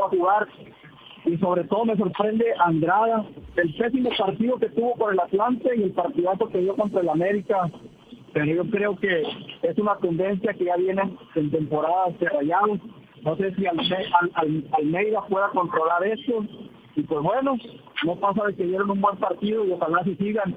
a jugar. Y sobre todo me sorprende Andrada, el pésimo partido que tuvo por el Atlante y el partidazo que dio contra el América. Pero yo creo que es una tendencia que ya viene en temporadas de Rayados. No sé si Almeida pueda controlar eso. Y pues bueno, no pasa de que dieron un buen partido y ojalá si sigan.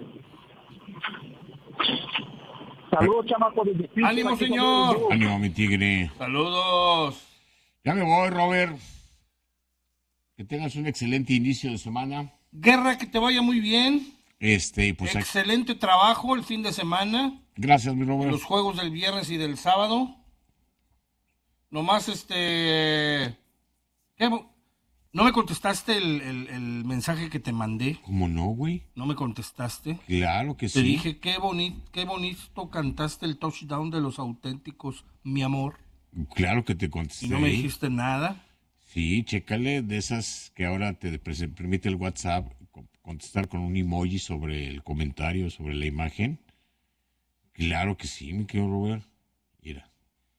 Saludos, chamacos. ¡Ánimo, señor! ¡Ánimo, mi tigre! ¡Saludos! Ya me voy, Robert. Que tengas un excelente inicio de semana. Guerra, que te vaya muy bien. Pues excelente trabajo el fin de semana. Gracias, mi Robert. Los juegos del viernes y del sábado. Nomás, ¿no me contestaste el mensaje que te mandé? ¿Cómo no, güey? ¿No me contestaste? Claro que sí. Te dije, qué bonito cantaste el touchdown de los auténticos, mi amor. Claro que te contesté. ¿Y no me dijiste nada? Sí, chécale, de esas que ahora te permite el WhatsApp contestar con un emoji sobre el comentario, sobre la imagen. Claro que sí, mi querido Robert. Mira,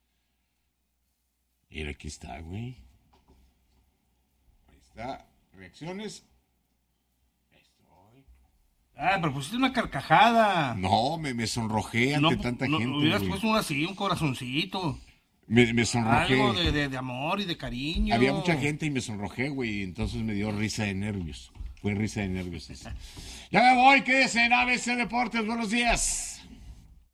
aquí está, güey. Ahí está, reacciones. Ahí estoy. Pero pusiste una carcajada. No, me sonrojé ante tanta gente. No, hubieras puesto un corazoncito. Me sonrojé. Algo de amor y de cariño. Había mucha gente y me sonrojé, güey, y entonces me dio risa de nervios. Fue risa de nervios esa. Ya me voy, quédese en ABC Deportes, buenos días.